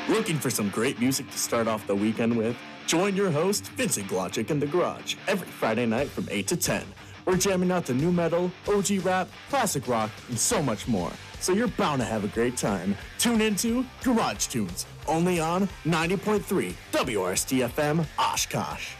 Looking for some great music to start off the weekend with? Join your host, Vincent Glodzik, in the garage every Friday night from 8 to 10. We're jamming out the new metal, OG rap, classic rock, and so much more. So you're bound to have a great time. Tune into Garage Tunes, only on 90.3 WRST-FM Oshkosh.